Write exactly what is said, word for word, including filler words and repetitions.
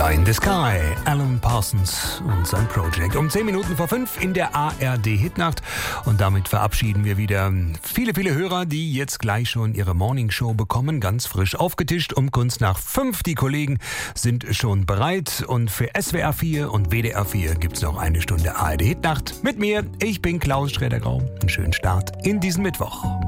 Eye in the Sky, Alan Parsons und sein Project. Um zehn Minuten vor fünf in der A R D-Hitnacht. Und damit verabschieden wir wieder viele, viele Hörer, die jetzt gleich schon ihre Morningshow bekommen. Ganz frisch aufgetischt um Kunst nach fünf. Die Kollegen sind schon bereit. Und für S W R vier und W D R vier gibt's noch eine Stunde A R D-Hitnacht. Mit mir, ich bin Klaus Schräder-Grau. Einen schönen Start in diesen Mittwoch.